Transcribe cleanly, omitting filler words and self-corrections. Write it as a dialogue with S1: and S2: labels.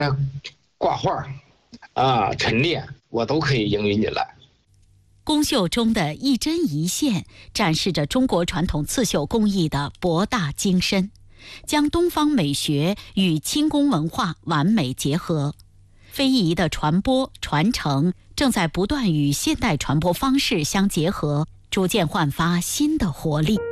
S1: 挂画陈列，我都可以应用进来。
S2: 工绣中的一针一线，展示着中国传统刺绣工艺的博大精深，将东方美学与轻工文化完美结合。非遗的传播传承正在不断与现代传播方式相结合，逐渐焕发新的活力。